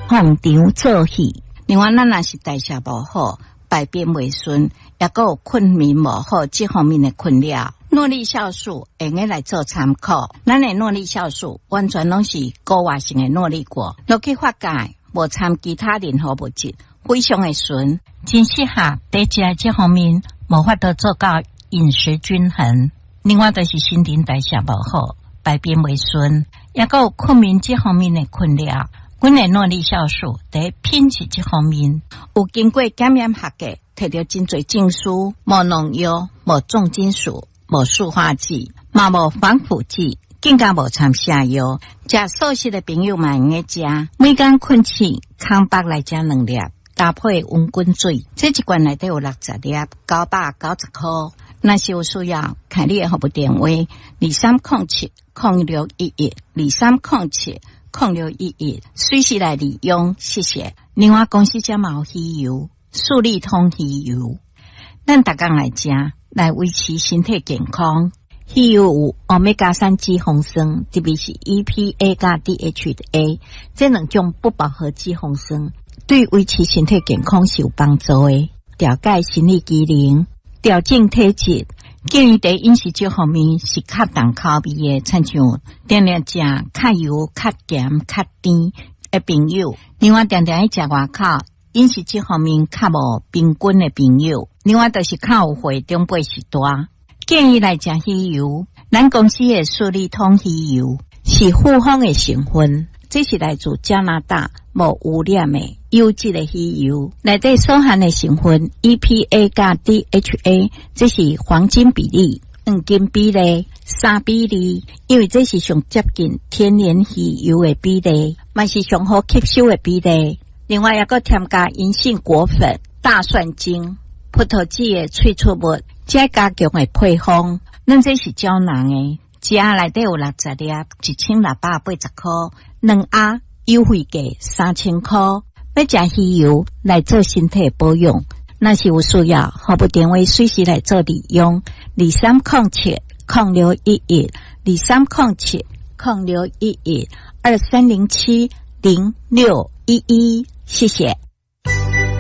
放场做戏。另外，咱若是代谢无好、排便未顺，也有困眠无好这方面的困扰。诺丽酵素会用来做参考，咱的诺丽酵素完全拢是高活性的诺丽果，落去发酵，无掺其他任何物质，非常的纯，真适合在食这方面无法度做到饮食均衡。另外，就是新陈代谢无好、排便未顺，也有困眠这方面的困扰。阮的诺丽酵素在品质这方面有经过检验合格，摕到真侪证书，无农药、无重金属、无塑化剂，嘛无防腐剂，更加无掺下药。食素食的朋友嘛，用个食，每天困醒，空腹来食2粒，搭配温滚水，这一罐内底有60粒，990块。若是有需要，看你的服务电话2307-0611，2307-0611，随时来利用，谢谢。另外公司家嘛有鱼油，素利通鱼油，咱逐工来食，来维持身体健康。鱼油有欧米伽3脂肪酸，特别是 EPA 加 DHA， 这两种不饱和脂肪酸对维持身体健康是有帮助的，调节生理机能，调整体质。建议在饮食这方面是较重口味的，亲像定定食较油、较咸、较甜的朋友，另外定定去食外口饮食这方面较无平均的朋友，另外就是较有血中背时大，建议来食鱼油。咱公司的素利通鱼油是复方的成分，这是来自加拿大无污染的优质的鱼油，内底所含的成分 EPA 加 DHA， 这是黄金比例、黄金比例、3比例，因为这是上接近天然鱼油的比例，嘛是上好吸收的比例。另外，还佫添加银杏果粉、大蒜精、葡萄籽的萃取物，再加强的配方。咱这是胶囊的，一盒内底有60粒，1680块，2盒优惠价3000块。要食鱼油来做身体保养，若是有需要，服务电话随时来做利用。2307-0611，2307-0611，2307-0611，谢谢。